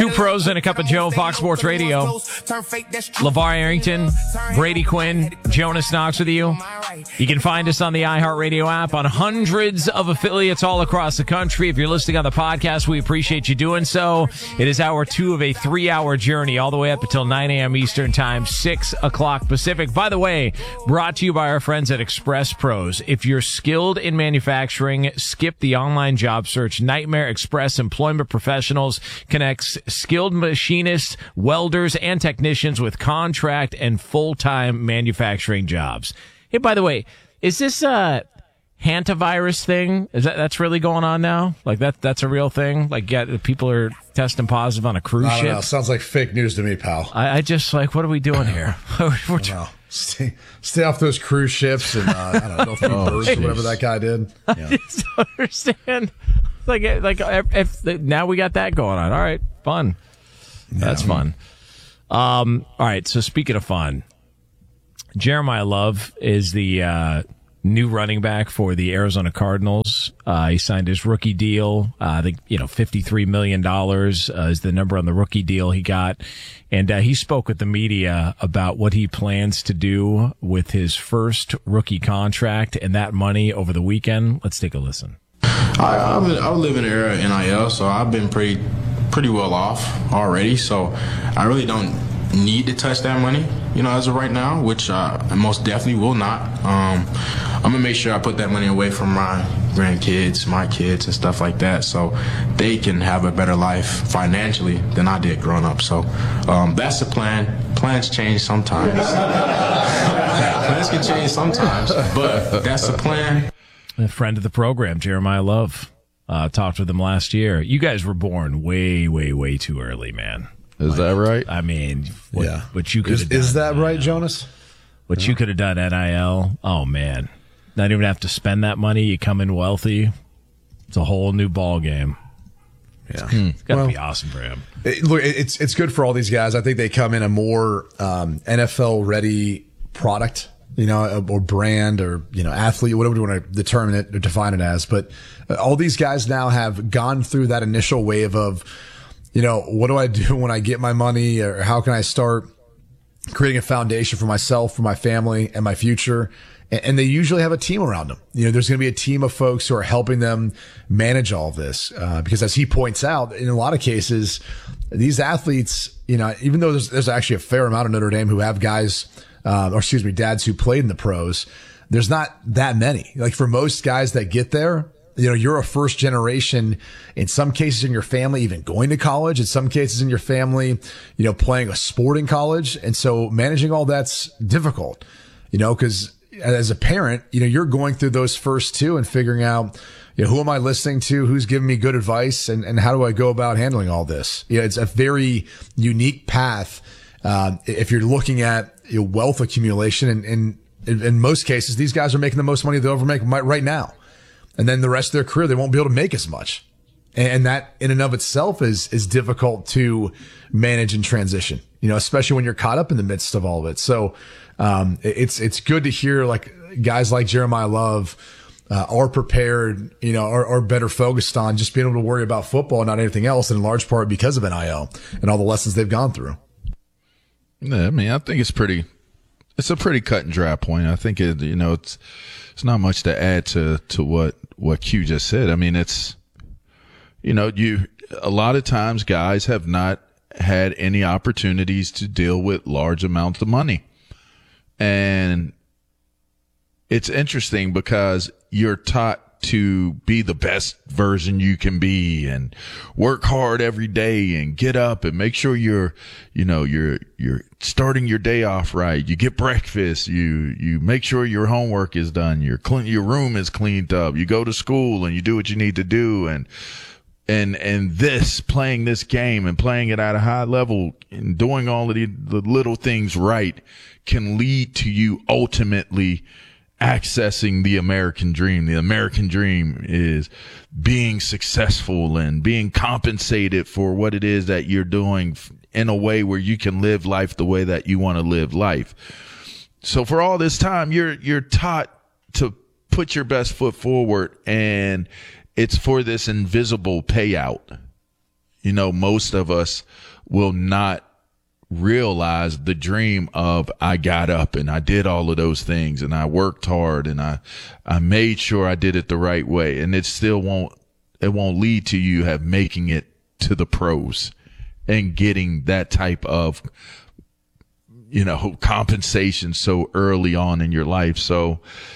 Two Pros and a Cup of Joe, Fox Sports Radio. LeVar Arrington, Brady Quinn, Jonas Knox with you. You can find us on the iHeartRadio app on hundreds of affiliates all across the country. If you're listening on the podcast, we appreciate you doing so. It is hour 2 of a 3-hour journey all the way up until 9 a.m. Eastern Time, 6 o'clock Pacific. By the way, brought to you by our friends at Express Pros. If you're skilled in manufacturing, skip the online job search. Nightmare Express Employment Professionals connects skilled machinists, welders, and technicians with contract and full-time manufacturing jobs. Hey, by the way, is this a hantavirus thing? That's really going on now? Like that's a real thing? Like people are testing positive on a cruise ship? I don't know. Sounds like fake news to me, pal. I just what are we doing here? Stay off those cruise ships and don't feed birds or whatever that guy did. Yeah. I just don't understand. Like if now we got that going on. All right, fun. Yeah. That's fun. All right. So speaking of fun, Jeremiah Love is the new running back for the Arizona Cardinals. He signed his rookie deal. I think $53 million is the number on the rookie deal he got. And he spoke with the media about what he plans to do with his first rookie contract and that money over the weekend. Let's take a listen. I live in the era of NIL, so I've been pretty well off already. So I really don't need to touch that money, as of right now, which I most definitely will not. I'm gonna make sure I put that money away from my grandkids, my kids, and stuff like that, so they can have a better life financially than I did growing up. So that's the plan. Plans change sometimes. Plans can change sometimes, but that's the plan. A friend of the program, Jeremiah Love, talked with him last year. You guys were born way, way, way too early, man. Is that right? I mean, what you could have done. Is that right, Jonas? What you could have done, NIL. Oh, man. Not even have to spend that money. You come in wealthy. It's a whole new ball game. Yeah. It's got to be awesome for him. It's good for all these guys. I think they come in a more NFL-ready product, or brand or, athlete, whatever you want to determine it or define it as. But all these guys now have gone through that initial wave of, what do I do when I get my money, or how can I start creating a foundation for myself, for my family, and my future? And they usually have a team around them. There's going to be a team of folks who are helping them manage all of this. Because as he points out, in a lot of cases, these athletes, even though there's actually a fair amount of Notre Dame who have guys, dads who played in the pros, there's not that many. Like for most guys that get there, you're a first generation, in some cases in your family, even going to college, in some cases in your family, playing a sport in college. And so managing all that's difficult, because as a parent, you're going through those first two and figuring out, who am I listening to? Who's giving me good advice? And how do I go about handling all this? It's a very unique path. If you're looking at wealth accumulation, and in most cases, these guys are making the most money they'll ever make right now. And then the rest of their career, they won't be able to make as much. And that in and of itself is difficult to manage and transition, especially when you're caught up in the midst of all of it. So, it's good to hear like guys like Jeremiah Love, are prepared, are better focused on just being able to worry about football and not anything else, in large part because of NIL and all the lessons they've gone through. Yeah, I mean, I think it's a pretty cut and dry point. I think it's not much to add to what Q just said. I mean, it's, a lot of times guys have not had any opportunities to deal with large amounts of money. And it's interesting because you're taught to be the best version you can be and work hard every day and get up and make sure you're starting your day off right. You get breakfast. You make sure your homework is done. Your room is cleaned up. You go to school and you do what you need to do. And playing this game and playing it at a high level and doing all of the little things right can lead to you ultimately accessing the American dream. The American dream is being successful and being compensated for what it is that you're doing in a way where you can live life the way that you want to live life. So for all this time, you're taught to put your best foot forward, and it's for this invisible payout. most of us will not realize the dream of I got up and I did all of those things and I worked hard and I made sure I did it the right way. And it still won't lead to you making it to the pros and getting that type of, compensation so early on in your life. So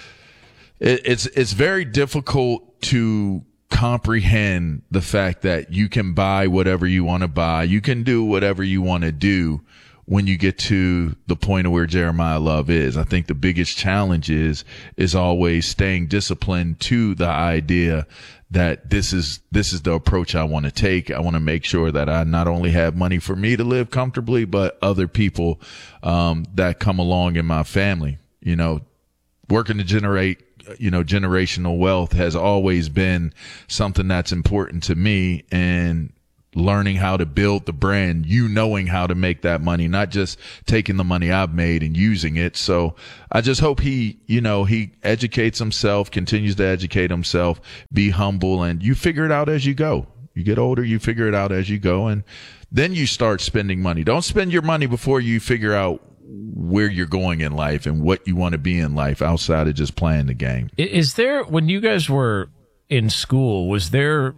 it's very difficult to comprehend the fact that you can buy whatever you want to buy. You can do whatever you want to do when you get to the point of where Jeremiah Love is. I think the biggest challenge is always staying disciplined to the idea that this is the approach I want to take. I want to make sure that I not only have money for me to live comfortably, but other people, that come along in my family. Working to generate, generational wealth has always been something that's important to me, and learning how to build the brand, knowing how to make that money, not just taking the money I've made and using it. So I just hope he educates himself, continues to educate himself, be humble, and you figure it out as you go. You get older, you figure it out as you go, and then you start spending money. Don't spend your money before you figure out where you're going in life and what you want to be in life outside of just playing the game. Is there, when you guys were in school, was there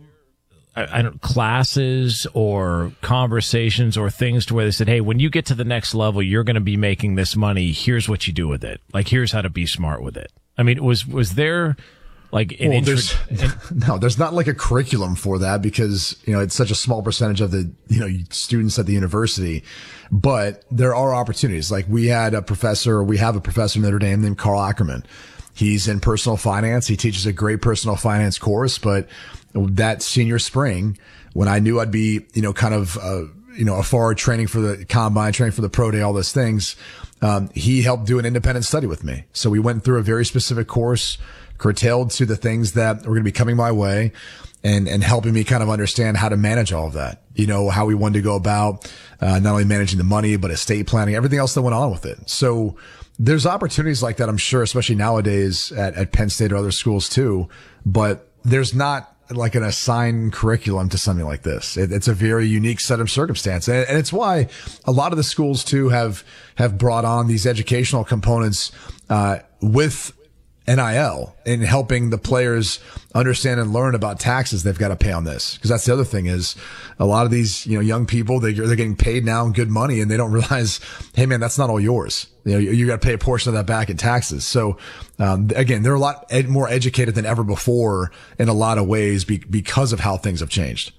classes or conversations or things to where they said, hey, when you get to the next level, you're going to be making this money. Here's what you do with it. Like, here's how to be smart with it. I mean, was there like there's not like a curriculum for that, because, it's such a small percentage of the, students at the university, but there are opportunities. Like we have a professor in Notre Dame named Carl Ackerman. He's in personal finance. He teaches a great personal finance course, but that senior spring, when I knew I'd be, afar training for the combine, training for the pro day, all those things, he helped do an independent study with me. So we went through a very specific course, curtailed to the things that were going to be coming my way, and helping me kind of understand how to manage all of that. How we wanted to go about, not only managing the money, but estate planning, everything else that went on with it. So there's opportunities like that, I'm sure, especially nowadays at Penn State or other schools too, but there's not like an assigned curriculum to something like this. It's a very unique set of circumstances. And it's why a lot of the schools too have brought on these educational components, with NIL in helping the players understand and learn about taxes they've got to pay on this. Because that's the other thing is a lot of these, young people, they're getting paid now in good money, and they don't realize, hey man, that's not all yours. You got to pay a portion of that back in taxes. So, again, they're a lot more educated than ever before in a lot of ways because of how things have changed.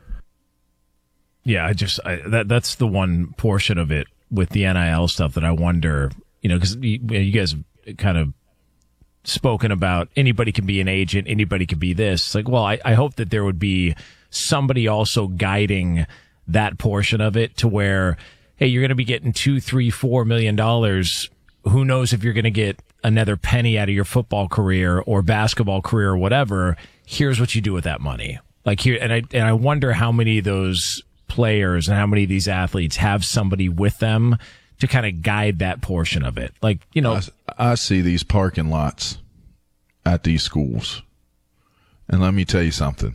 Yeah, that's the one portion of it with the NIL stuff that I wonder, because you guys kind of spoken about anybody can be an agent, anybody can be this. It's like, well, I hope that there would be somebody also guiding that portion of it to where, hey, you're going to be getting $2, $3, $4 million. Who knows if you're going to get another penny out of your football career or basketball career or whatever. Here's what you do with that money. Like here, and I wonder how many of those players and how many of these athletes have somebody with them to kind of guide that portion of it. Like, I see these parking lots at these schools. And let me tell you something.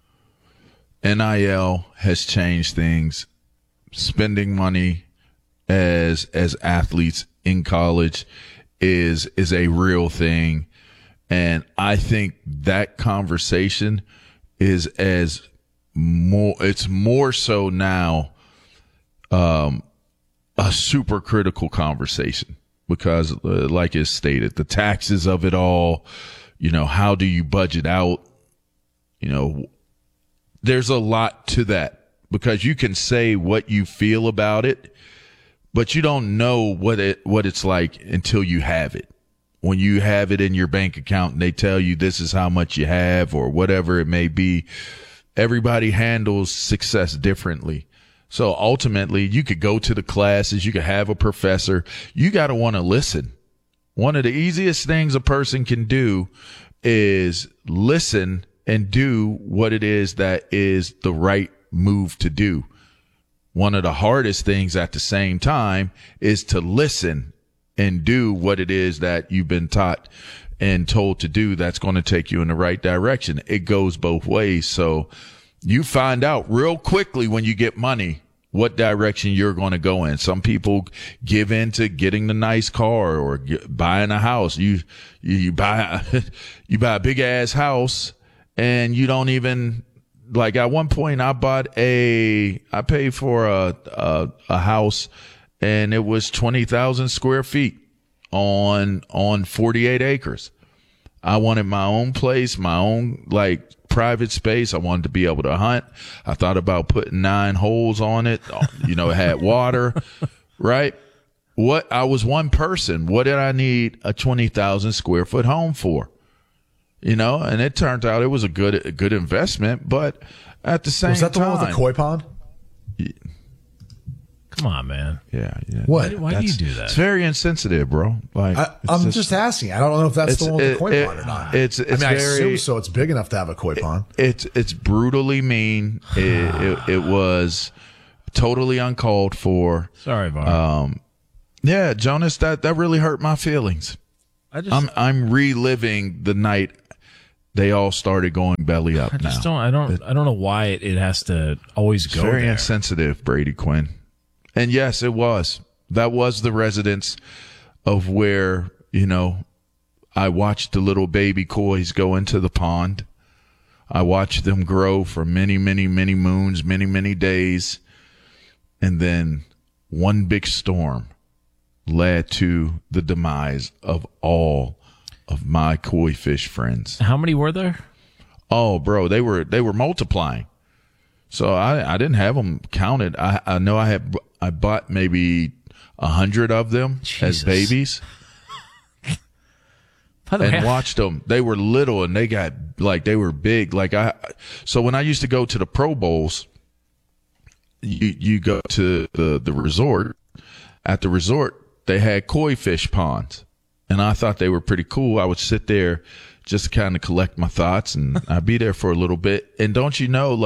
NIL has changed things. Spending money as athletes in college is a real thing. And I think that conversation is it's more so now, a super critical conversation, because like it's stated, the taxes of it all, how do you budget out? There's a lot to that, because you can say what you feel about it, but you don't know what it's like until you have it. When you have it in your bank account and they tell you this is how much you have or whatever it may be, everybody handles success differently. So ultimately, you could go to the classes, you could have a professor. You got to want to listen. One of the easiest things a person can do is listen and do what it is that is the right move to do. One of the hardest things at the same time is to listen and do what it is that you've been taught and told to do that's going to take you in the right direction. It goes both ways. So, you find out real quickly when you get money what direction you're going to go in. Some people give in to getting the nice car or buying a house. You buy a big ass house and you don't even, like at one point I paid for a house and it was 20,000 square feet on 48 acres. I wanted my own place, my own like private space. I wanted to be able to hunt. I thought about putting 9 holes on it. It had water, right? I was one person. What did I need a 20,000 square foot home for? And it turned out it was a good investment, but at the same time. Was that the one with the koi pond? Come on, man. Yeah. What? Why do you do that? It's very insensitive, bro. Like I'm just asking. I don't know if that's the one with the koi pond or not. I assume so. It's big enough to have a koi pond. It's brutally mean. It was totally uncalled for. Sorry, Var. Yeah, Jonas, that really hurt my feelings. I'm reliving the night they all started going belly up. I don't know why it has to always go. It's very there. insensitive, Brady Quinn. And yes, it was. That was the residence of where, I watched the little baby kois go into the pond. I watched them grow for many, many, many moons, many, many days. And then one big storm led to the demise of all of my koi fish friends. How many were there? Oh, bro, they were multiplying. So I didn't have them counted. I know I bought maybe 100 of them as babies. And watched them. They were little and they got they were big. So when I used to go to the Pro Bowls, you go to the resort. At the resort, they had koi fish ponds. And I thought they were pretty cool. I would sit there just to kind of collect my thoughts and I'd be there for a little bit. And don't you know,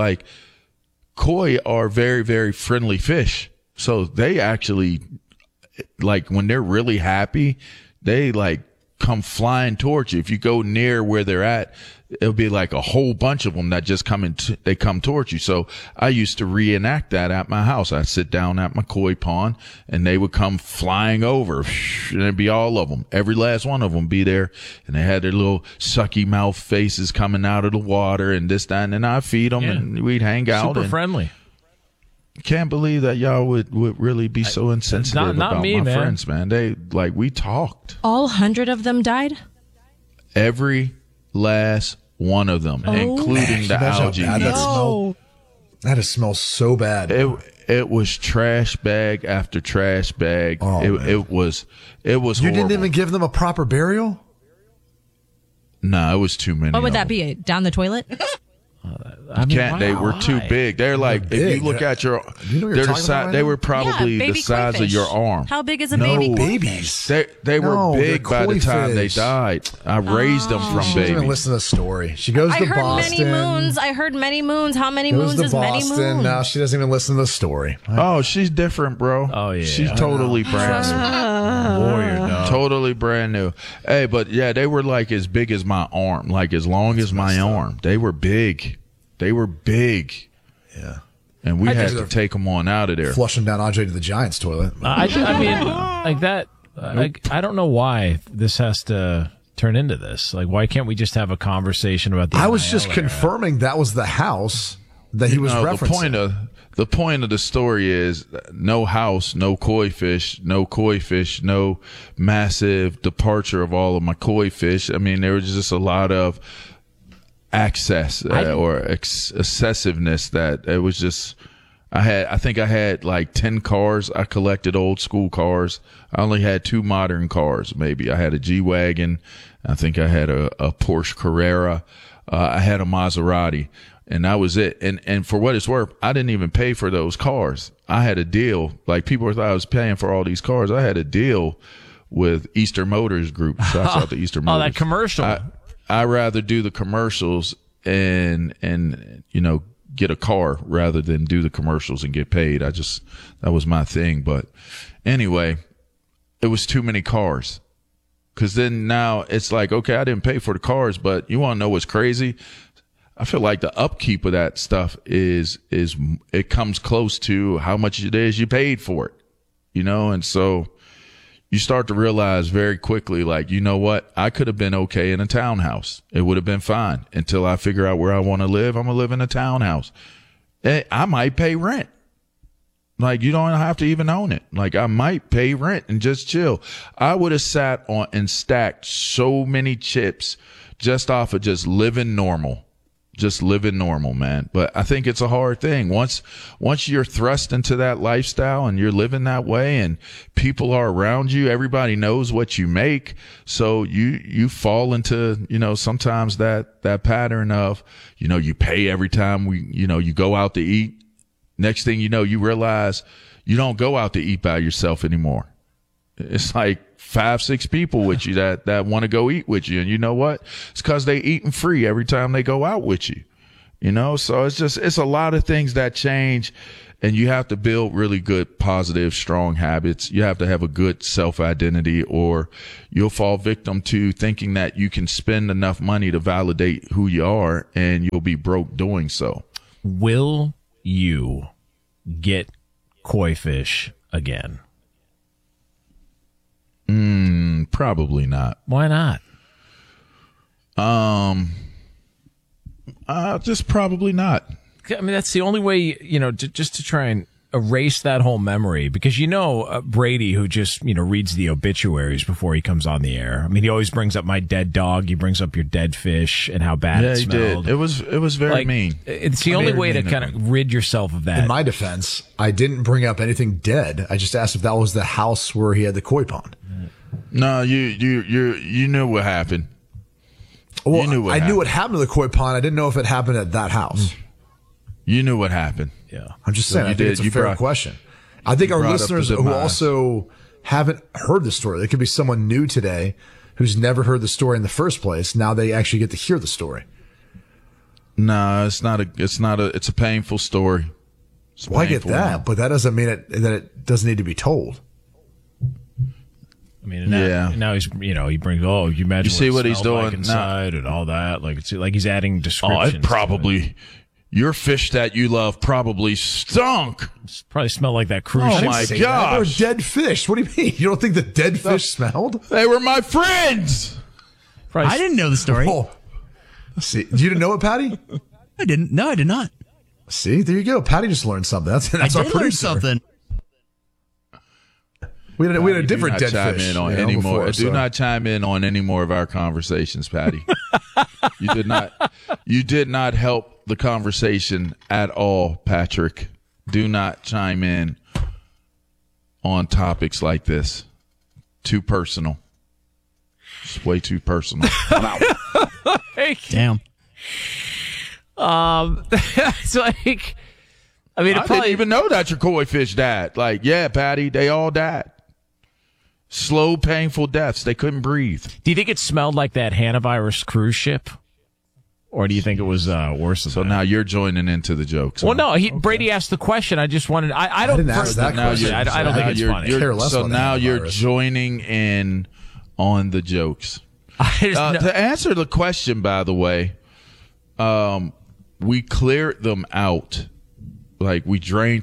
koi are very, very friendly fish. So they actually, when they're really happy, they come flying towards you. If you go near where they're at, it'll be like a whole bunch of them that just they come towards you. So I used to reenact that at my house. I'd sit down at my koi pond and they would come flying over and it'd be all of them. Every last one of them be there and they had their little sucky mouth faces coming out of the water and this, that, and I'd feed them and we'd hang out. Super friendly. Can't believe that y'all would really be so insensitive about my friends, man. They we talked. All 100 of them died? Every last one of them, including the algae. That smells so bad. It was trash bag after trash bag. It was You horrible. didn't even give them a proper burial? No, it was too many. What would that be? Down the toilet? They were too big. They're if you look at they're the size. They were probably the size of your arm. How big is a baby? Babies. They were big by the time they died. I raised them from She doesn't even babies. listen to the story. She goes to Boston. I heard many moons. How many Goes moons to is many Boston. moons? Now she doesn't even listen to the story. Oh, she's different, bro. Oh, yeah. She's totally brand new. Warrior dog. Totally brand new. Hey, but yeah, they were as big as my arm, as long as my arm. They were big. They were big. Yeah. And we had to take them on out of there. Flush them down Andre to the Giants toilet. I mean, that. I don't know why this has to turn into this. Why can't we just have a conversation about the I was just NIL confirming that was the house that he was referencing. The point of the story is no house, no koi fish, no massive departure of all of my koi fish. I mean, there was just a lot of access or excessiveness that it was just I think I had 10 cars. I collected old school cars. I only had 2 modern cars. Maybe I had a G-Wagon. I think I had a Porsche Carrera. I had a Maserati and that was it. And for what it's worth, I didn't even pay for those cars. I had a deal. People thought I was paying for all these cars. I had a deal with Easter Motors Group. Shouts out to Easter Motors. Oh, that commercial. I rather do the commercials and get a car rather than do the commercials and get paid. That was my thing. But anyway, it was too many cars. Cause then now it's okay, I didn't pay for the cars, but you want to know what's crazy? I feel like the upkeep of that stuff is it comes close to how much it is you paid for it, you know? And so you start to realize very quickly, like, you know what? I could have been okay in a townhouse. It would have been fine until I figure out where I want to live. I'm going to live in a townhouse. I might pay rent. Like, you don't have to even own it. Like, I might pay rent and just chill. I would have sat on and stacked so many chips just off of just living normal. Just living normal, man. But I think it's a hard thing. Once you're thrust into that lifestyle and you're living that way and people are around you, everybody knows what you make. So you fall into, you know, sometimes that pattern of, you know, you pay every time you go out to eat. Next thing you know, you realize you don't go out to eat by yourself anymore. It's like 5-6 people with you that want to go eat with you. And you know what? It's because they eating free every time they go out with you. You know, so it's a lot of things that change, and you have to build really good, positive, strong habits. You have to have a good self-identity, or you'll fall victim to thinking that you can spend enough money to validate who you are, and you'll be broke doing so. Will you get koi fish again? Probably not. Why not? Just probably not. I mean, that's the only way, you know, just to try and erase that whole memory, because, you know, Brady, who just, you know, reads the obituaries before he comes on the air. I mean, he always brings up my dead dog. He brings up your dead fish and how bad it smelled. Did. It was very mean. It's the only way to kind of rid yourself of that. In my defense, I didn't bring up anything dead. I just asked if that was the house where he had the koi pond. No, you knew what happened. Well, knew what happened to the koi pond. I didn't know if it happened at that house. You knew what happened. Yeah. I'm just saying, I think it's a fair question. I think our listeners who also haven't heard the story, there could be someone new today who's never heard the story in the first place. Now they actually get to hear the story. No, it's a painful story. Well, I get that, but that doesn't mean that it doesn't need to be told. I mean, now he's, you know, he brings, you imagine you see what he's doing like inside and all that. Like, it's like he's adding descriptions. It probably, your fish that you love probably stunk. Probably smelled like that cruise ship. Oh my gosh. They were dead fish. What do you mean? You don't think the dead fish smelled? They were my friends. I didn't know the story. Oh. See, you didn't know it, Patty? I didn't. No, I did not. See, there you go. Patty just learned something. That's I our did producer. learn something. We had a different dead chime fish. In on any more. Before, do not chime in on any more of our conversations, Patty. You did not help the conversation at all, Patrick. Do not chime in on topics like this. Too personal. It's way too personal. Damn. It's like, I mean, I didn't even know that your koi fish died. Like, yeah, Patty, they all died. Slow, painful deaths. They couldn't breathe. Do you think it smelled like that Hanavirus cruise ship? Or do you think it was worse than that? So now you're joining into the jokes. Well, no, Brady asked the question. I just wanted, I don't didn't ask that question. I don't think it's funny. So now you're joining in on the jokes. To answer the question, by the way, we cleared them out. Like, we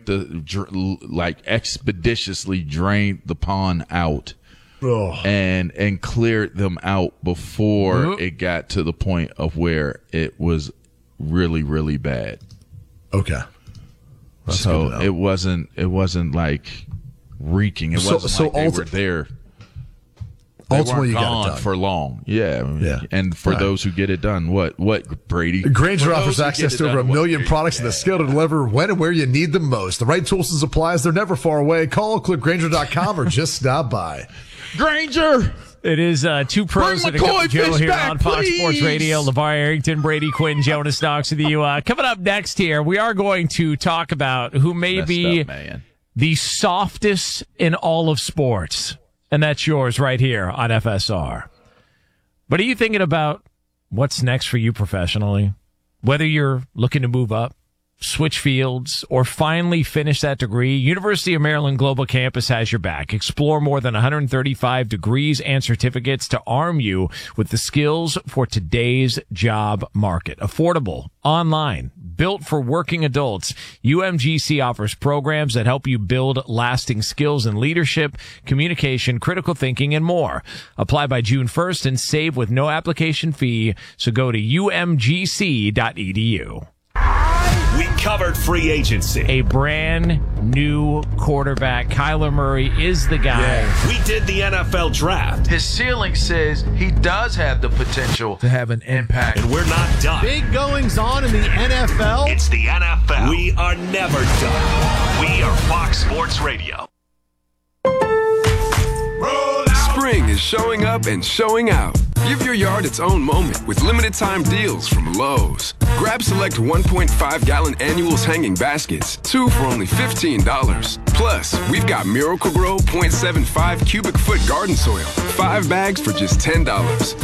expeditiously drained the pond out. Ugh. and cleared them out before it got to the point of where it was really, really bad. Okay. That's so it wasn't like reeking. It wasn't like they were there. They ultimately, you weren't got it gone done for long. Yeah. Yeah. And for those who get it done, what Brady? Grainger offers access to over 1 million products and the skill to deliver when and where you need them most. The right tools and supplies, they're never far away. Call, click Grainger.com or just stop by. Grainger! It is two pros and a cup of Joe here on Fox Sports Radio. LeVar Arrington, Brady Quinn, Jonas Knox with you. Coming up next here, we are going to talk about who may be the softest in all of sports. And that's yours right here on FSR. But are you thinking about what's next for you professionally? Whether you're looking to move up, switch fields, or finally finish that degree, University of Maryland Global Campus has your back. Explore more than 135 degrees and certificates to arm you with the skills for today's job market. Affordable, online, built for working adults, UMGC offers programs that help you build lasting skills in leadership, communication, critical thinking, and more. Apply by June 1st and save with no application fee. So go to umgc.edu. We covered free agency. A brand new quarterback. Kyler Murray is the guy. Yeah. We did the NFL draft. His ceiling says he does have the potential to have an impact. And we're not done. Big goings on in the NFL. It's the NFL. We are never done. We are Fox Sports Radio. Spring is showing up and showing out. Give your yard its own moment with limited time deals from Lowe's. Grab select 1.5-gallon annuals hanging baskets, 2 for only $15. Plus, we've got Miracle-Gro 0.75 cubic foot garden soil, 5 bags for just $10.